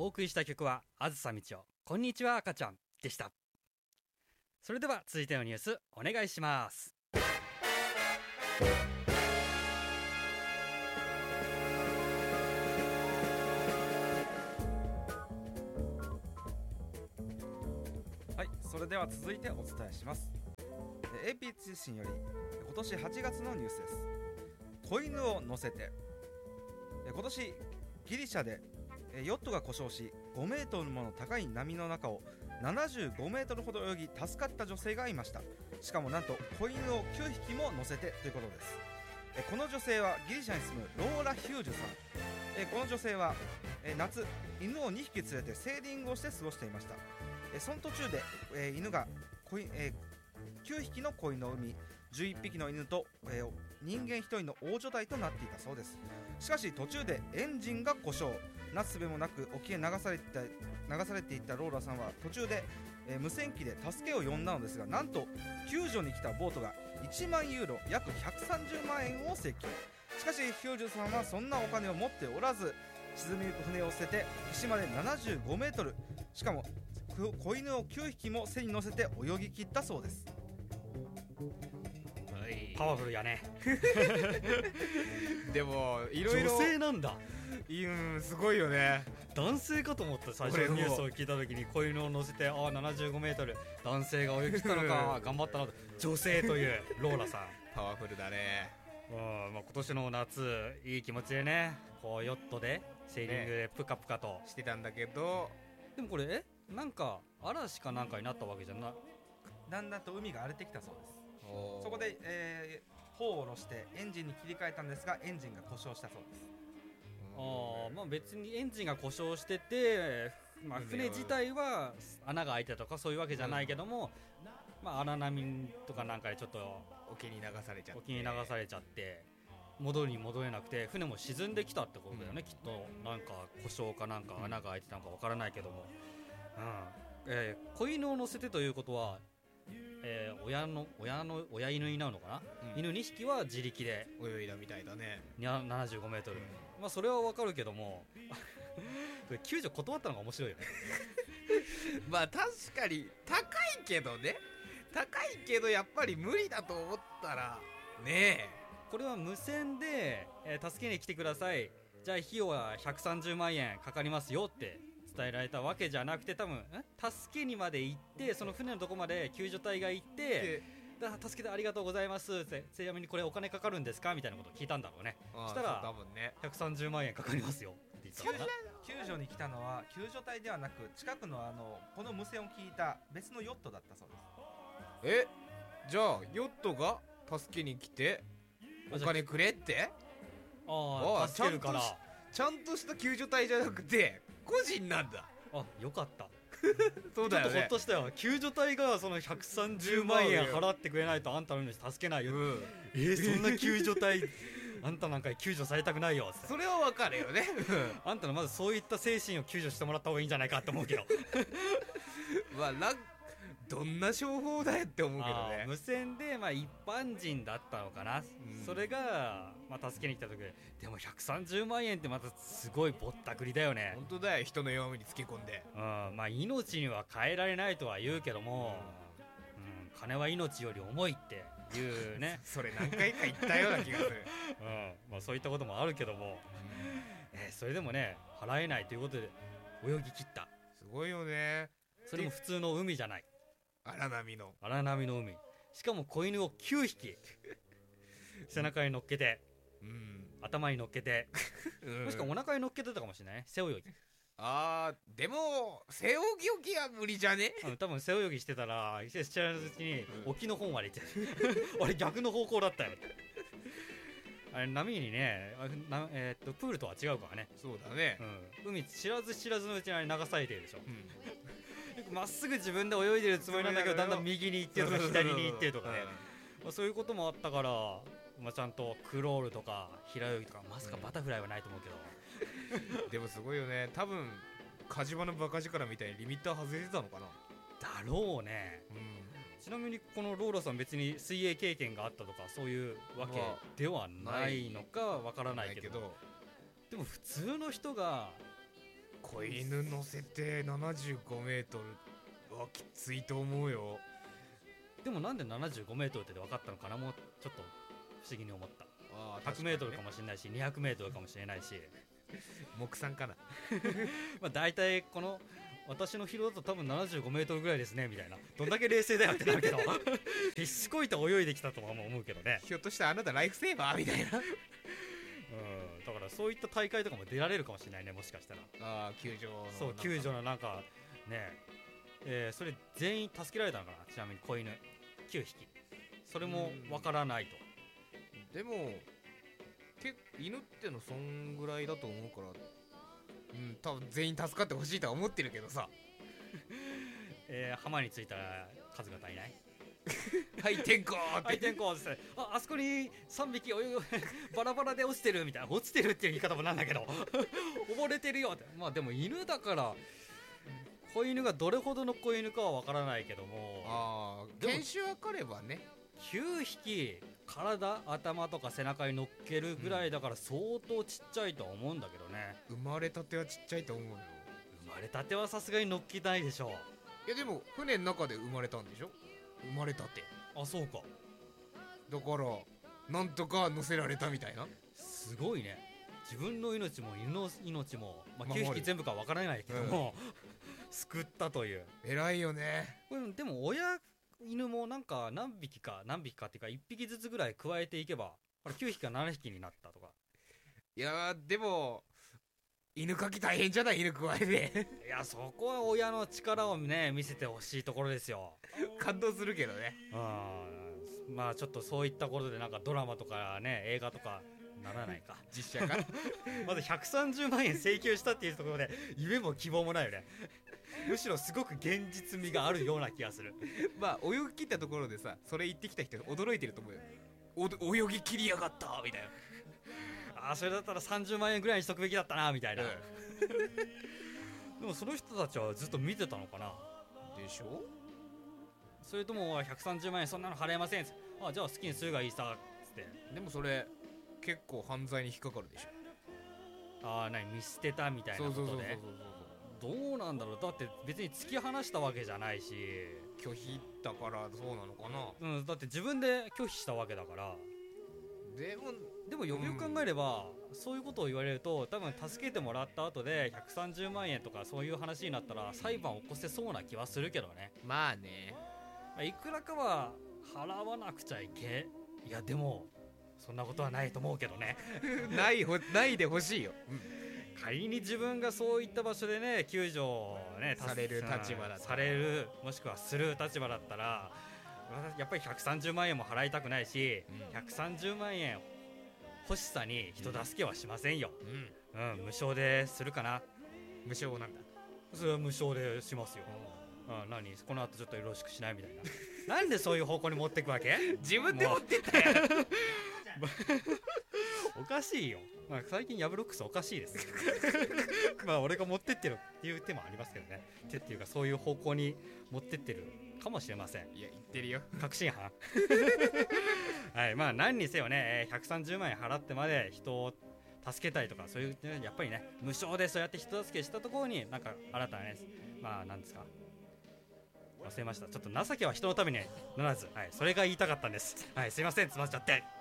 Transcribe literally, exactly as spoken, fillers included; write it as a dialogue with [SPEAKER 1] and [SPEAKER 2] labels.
[SPEAKER 1] 送りした曲はあずさみちおこんにちは赤ちゃんでした。それでは続いてのニュースお願いします。
[SPEAKER 2] はい、それでは続いてお伝えします。 エーピー 通信より今年はちがつのニュースです。子犬を乗せて。今年ギリシャでヨットが故障しごメートルもの高い波の中をななじゅうごメートルほど泳ぎ助かった女性がいました。しかもなんと子犬をきゅうひきも乗せてということです。この女性はギリシャに住むローラ・ヒュージュさん。この女性は夏犬をにひき連れてセーリングをして過ごしていました。その途中で犬がきゅうひきの子犬を産みじゅういっぴきの犬と人間ひとりの大所帯となっていたそうです。しかし途中でエンジンが故障、なすすべもなく沖へ流されていた流されていったローラさんは途中で、えー、無線機で助けを呼んだのですが、なんと救助に来たボートがいちまんユーロ約ひゃくさんじゅうまんえんを請求。しかしヒュージュさんはそんなお金を持っておらず、沈みゆく船を捨てて岸までななじゅうごメートル、しかも子犬をきゅうひきも背に乗せて泳ぎ切ったそうです。
[SPEAKER 1] パワフルやね
[SPEAKER 3] でもいろいろ
[SPEAKER 1] 女性なんだ。
[SPEAKER 3] うんすごいよね。
[SPEAKER 1] 男性かと思った。最初のニュースを聞いた時に子犬を乗せてああななじゅうごメートル男性が泳ぎ切ったのか頑張ったの女性というローラさん
[SPEAKER 3] パワフルだね。
[SPEAKER 1] うん、まあ、今年の夏いい気持ちでねこうヨットでセーリングでプカプカと、
[SPEAKER 3] ね、してたんだけど、
[SPEAKER 1] でもこれえなんか嵐かなんかになったわけじゃない。
[SPEAKER 2] だんだんと海が荒れてきたそうです。そこで、えー、帆を下ろしてエンジンに切り替えたんですがエンジンが故障したそうです。
[SPEAKER 1] あ、まあ、別にエンジンが故障してて、まあ、船自体は穴が開いてたとかそういうわけじゃないけども、うん、まあ、荒波とかなんかでちょっと
[SPEAKER 3] 沖に流されちゃって
[SPEAKER 1] 沖に流されちゃって戻りに戻れなくて船も沈んできたってことだよね、うん、きっとなんか故障かなんか穴が開いてたのかわからないけども、うんえー、子犬を乗せてということはえー、親の親の親犬になるのかな、うん、犬にひきは自力で
[SPEAKER 3] 泳いだみたいだね。
[SPEAKER 1] ななじゅうごメートル、うん、まあそれはわかるけども救助断ったのが面白いよね
[SPEAKER 3] まあ確かに高いけどね高いけどやっぱり無理だと思ったらねえ、
[SPEAKER 1] これは無線で、えー、助けに来てください、じゃあ費用はひゃくさんじゅうまんえんかかりますよって伝えられたわけじゃなくて、多分助けにまで行ってその船のとこまで救助隊が行ってだ助けてありがとうございますって、ちなみにこれお金かかるんですかみたいなことを聞いたんだろうね。そしたら
[SPEAKER 3] 多分、ね、
[SPEAKER 1] ひゃくさんじゅうまんえんかかりますよって言ったのかな。
[SPEAKER 2] 救助に来たのは救助隊ではなく近くのあのこの無線を聞いた別のヨットだったそう
[SPEAKER 3] です。えじゃあヨットが助けに来てお金くれって、
[SPEAKER 1] ああ助けるから
[SPEAKER 3] ちゃんとした救助隊じゃなくて個人なんだ。
[SPEAKER 1] あ、よかった
[SPEAKER 3] そうだよね、
[SPEAKER 1] ちょっとほっとしたよ。救助隊がそのひゃくさんじゅうまんえん払ってくれないとあんたの命助けないよ、うん、えー、そんな救助隊あんたなんか救助されたくないよって。
[SPEAKER 3] それは分かるよね
[SPEAKER 1] あんたのまずそういった精神を救助してもらった方がいいんじゃないかって思うけど
[SPEAKER 3] まあラどんな商法だよって思うけどね。
[SPEAKER 1] 無線で、まあ、一般人だったのかな、うん、それが、まあ、助けに来た時ででもひゃくさんじゅうまんえんってまたすごいぼったくりだよね。
[SPEAKER 3] 本当だよ、人の弱みにつけ込んで、
[SPEAKER 1] うん、まあ、命には変えられないとは言うけども、うんうん、金は命より重いっていうね
[SPEAKER 3] それ何回か言ったような気がする、
[SPEAKER 1] うんまあ、そういったこともあるけども、うんえー、それでもね払えないということで泳ぎ切った。
[SPEAKER 3] すごいよね。
[SPEAKER 1] それも普通の海じゃない、
[SPEAKER 3] 荒波の
[SPEAKER 1] 荒波の海、しかも子犬をきゅうひき背中に乗っけて、うん、頭に乗っけて、うん、もしくはお腹に乗っけてたかもしれないね。背泳ぎ。
[SPEAKER 3] あーでも背泳ぎは無理じゃね、
[SPEAKER 1] うん、多分背泳ぎしてたら知らないうちに沖の方まで行ってあれ逆の方向だったよあれ波にねな、えー、っとプールとは違うからね。
[SPEAKER 3] そうだね、
[SPEAKER 1] うん、海知らず知らずのうちにあれ流されてるでしょ、うん、まっすぐ自分で泳いでるつもりなんだけどだんだん右に行ってるとか左に行ってるとかね、まあ、そういうこともあったから、まあ、ちゃんとクロールとか平泳ぎとかまさかバタフライはないと思うけど、
[SPEAKER 3] うん、でもすごいよね。多分火事場のバカ力みたいにリミッター外れてたのかな。
[SPEAKER 1] だろうね、うん、ちなみにこのローラさん別に水泳経験があったとかそういうわけではないのかわからないけど、でも普通の人が
[SPEAKER 3] 子犬乗せてななじゅうごメートルはきついと思うよ。
[SPEAKER 1] でもなんでななじゅうごメートルって分かったのかな、もうちょっと不思議に思った。
[SPEAKER 3] あ
[SPEAKER 1] ひゃくメートルかもしれないしにひゃくメートルかもしれないし
[SPEAKER 3] 目算かな。
[SPEAKER 1] まあ大体この私の疲労だと多分ななじゅうごメートルぐらいですねみたいな、どんだけ冷静だよってなるけど必死こいて泳いできたとは思うけどね。
[SPEAKER 3] ひょっとしたらあなたライフセーバーみたいな。
[SPEAKER 1] うん、だからそういった大会とかも出られるかもしれないね、もしかしたら。
[SPEAKER 3] ああ、球場の。
[SPEAKER 1] そう、救助のなんかねえー、それ全員助けられたのかな、ちなみに子犬きゅうひき、それもわからないと。
[SPEAKER 3] でも結犬ってのそんぐらいだと思うから、うん、多分全員助かってほしいとは思ってるけどさ。
[SPEAKER 1] えー、浜に着いたら数が足りない
[SPEAKER 3] はい天候って
[SPEAKER 1] はい天候ですね。あ、あそこにさんびき泳ぐバラバラで落ちてるみたいな、落ちてるっていう言い方もなんだけど溺れてるよって。まあでも犬だから子犬がどれほどの子犬かはわからないけども、
[SPEAKER 3] ああ、
[SPEAKER 1] でも
[SPEAKER 3] 犬種分かればね。
[SPEAKER 1] きゅうひき体頭とか背中に乗っけるぐらいだから相当ちっちゃいとは思うんだけどね。
[SPEAKER 3] 生まれたてはちっちゃいと思うよ。
[SPEAKER 1] 生まれたてはさすがに乗っけないでしょ
[SPEAKER 3] いやでも船の中で生まれたんでしょ、生まれたて
[SPEAKER 1] う。あ、そうか、
[SPEAKER 3] だからなんとか乗せられたみたいな。
[SPEAKER 1] すごいね。自分の命も犬の命も、まあ、
[SPEAKER 3] 守る
[SPEAKER 1] きゅうひき全部かわからないけども、救ったという。
[SPEAKER 3] 偉いよね。
[SPEAKER 1] これでも親犬もなんか何匹か何匹かっていうかいっぴきずつぐらい加えていけばこれきゅうひきかななひきになったとか。
[SPEAKER 3] いやーでも犬かき大変じゃない、犬加えて。
[SPEAKER 1] いや、そこは親の力をね見せてほしいところですよ。
[SPEAKER 3] 感動するけどね。
[SPEAKER 1] うん、まあちょっとそういったことでなんかドラマとかね映画とかならないか
[SPEAKER 3] 実写化
[SPEAKER 1] まずひゃくさんじゅうまんえん請求したっていうところで夢も希望もないよね。むしろすごく現実味があるような気がする。
[SPEAKER 3] まあ泳ぎ切ったところでさ、それ言ってきた人驚いてると思うよ。お泳ぎ切りやがったみたいな。
[SPEAKER 1] ああ、それだったらさんじゅうまんえんぐらいにしとくべきだったなみたいな、
[SPEAKER 3] うん
[SPEAKER 1] でもその人たちはずっと見てたのかな。
[SPEAKER 3] でしょ。
[SPEAKER 1] それともひゃくさんじゅうまんえんそんなの払えませんっつって、あ、じゃあ好きにするがいいさっつって。
[SPEAKER 3] でもそれ結構犯罪に引っかかるでしょ。
[SPEAKER 1] ああ、何見捨てたみたいな
[SPEAKER 3] そう
[SPEAKER 1] ことで
[SPEAKER 3] そうそうそうそう
[SPEAKER 1] どうなんだろう。だって別に突き放したわけじゃないし、
[SPEAKER 3] 拒否だからそうなのかな。
[SPEAKER 1] うん、だって自分で拒否したわけだから。
[SPEAKER 3] でも
[SPEAKER 1] でもよくよく考えれば、うん、そういうことを言われると多分助けてもらった後でひゃくさんじゅうまんえんとかそういう話になったら裁判を起こせそうな気はするけどね。
[SPEAKER 3] まあね、
[SPEAKER 1] いくらかは払わなくちゃいけ、いやでもそんなことはないと思うけどね
[SPEAKER 3] ないほないでほしいよ、
[SPEAKER 1] 仮に自分がそういった場所でね救助をね
[SPEAKER 3] される立場だったら、
[SPEAKER 1] されるもしくはする立場だったらやっぱりひゃくさんじゅうまんえんも払いたくないし、
[SPEAKER 3] うん、
[SPEAKER 1] ひゃくさんじゅうまんえん欲しさに人助けはしませんよ、
[SPEAKER 3] うん、
[SPEAKER 1] うん、無償でするかな。
[SPEAKER 3] 無償なんだ。
[SPEAKER 1] それは無償でしますよ、うん、何この後ちょっとよろしくしないみたいななんでそういう方向に持ってくわけ
[SPEAKER 3] 自分で持ってったよ
[SPEAKER 1] おかしいよ、まあ、最近ヤブロックスおかしいですまあ俺が持ってってるっていう手もありますけどね。手っていうかそういう方向に持ってってるかもしれません。
[SPEAKER 3] いや言ってるよ、
[SPEAKER 1] 確信犯はい、まあ何にせよねひゃくさんじゅうまんえん払ってまで人を助けたいとかそういうやっぱりね無償でそうやって人助けしたところになんか新たなねまあなんですか忘れました。ちょっと情けは人のためにならず、はい、それが言いたかったんです。はい、すいません、つまっちゃって。